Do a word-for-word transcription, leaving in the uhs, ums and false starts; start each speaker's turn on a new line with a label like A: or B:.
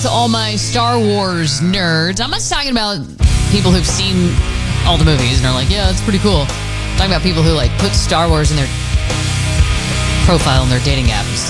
A: To all my Star Wars nerds, I'm not talking about people who've seen all the movies and are like, yeah, that's pretty cool. I'm talking about people who like put Star Wars in their profile in their dating app and stuff.